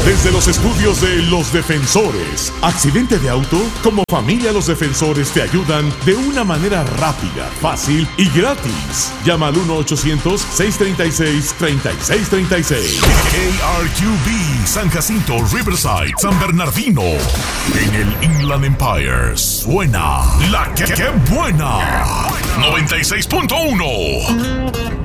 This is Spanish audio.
Desde los estudios de Los Defensores. Accidente de auto, como familia Los Defensores te ayudan de una manera rápida, fácil y gratis. Llama al 1-800-636-3636. KRQB, San Jacinto, Riverside, San Bernardino. En el Inland Empire suena la que buena. 96.1.